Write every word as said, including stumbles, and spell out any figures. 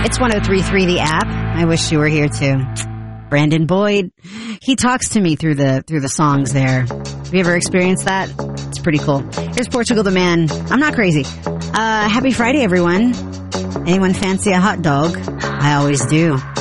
It's one oh three point three The App. I wish you were here too. Brandon Boyd, he talks to me through the through the songs there. Have you ever experienced that? It's pretty cool. Here's Portugal the Man. I'm not crazy. Uh, happy Friday, everyone. Anyone fancy a hot dog? I always do.